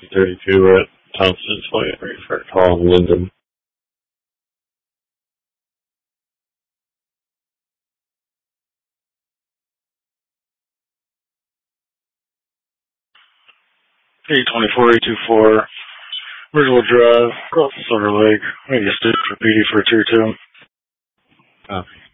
32, we're at Thompson's Point, ready for a call in Linden. A24-824, Ridgewell Drive, across the Silver Lake. Maybe a stick for PD for a tier 2. Copy.